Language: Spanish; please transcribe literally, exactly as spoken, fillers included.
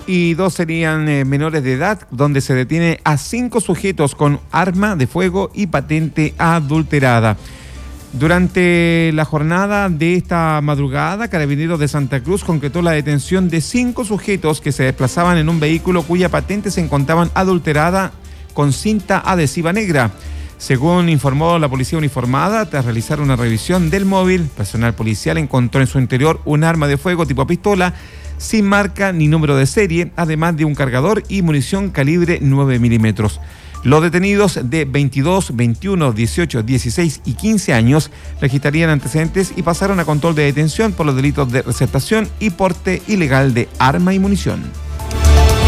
Y dos serían eh, menores de edad, donde se detiene a cinco sujetos con arma de fuego y patente adulterada. Durante la jornada de esta madrugada, Carabineros de Santa Cruz concretó la detención de cinco sujetos que se desplazaban en un vehículo cuya patente se encontraban adulterada con cinta adhesiva negra. Según informó la policía uniformada, tras realizar una revisión del móvil, personal policial encontró en su interior un arma de fuego tipo pistola sin marca ni número de serie, además de un cargador y munición calibre nueve milímetros. Los detenidos de veintidós, veintiuno, dieciocho, dieciséis y quince años registrarían antecedentes y pasaron a control de detención por los delitos de receptación y porte ilegal de arma y munición.